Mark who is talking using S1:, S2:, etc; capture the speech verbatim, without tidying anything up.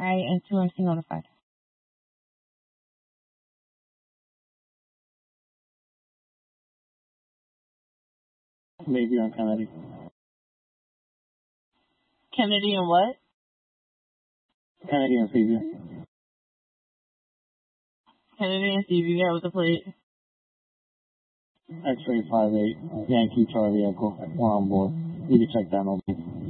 S1: Alright, and two M C notified.
S2: Maybe on Kennedy.
S1: Kennedy and what?
S2: Kennedy and Phoebe.
S1: Kennedy and Phoebe, yeah, with the plate.
S2: X-ray five eight, Yankee Charlie Echo. We're on board. You can check that, no.